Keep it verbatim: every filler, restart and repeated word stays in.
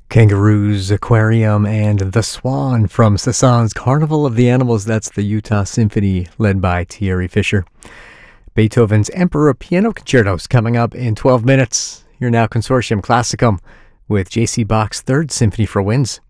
Kangaroos, Aquarium, and The Swan from Cézanne's Carnival of the Animals. That's the Utah Symphony led by Thierry Fisher. Beethoven's Emperor Piano Concertos coming up in twelve minutes. You're now Consortium Classicum with J C Bach's Third Symphony for Winds.